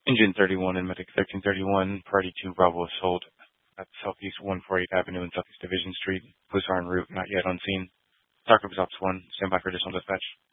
Engine 31 and Medic 1331, Party 2 Bravo assault at Southeast 148 Avenue and Southeast Division Street. Police are en route, not yet on scene. Dark Ops 1, stand by for additional dispatch.